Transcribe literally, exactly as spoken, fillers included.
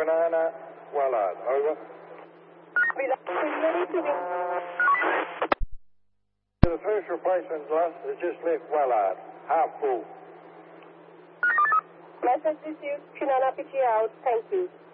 Banana, Wellard. Over. The first replacement bus has just left Wellard. Half full. Message received. Finana P T out. Thank you.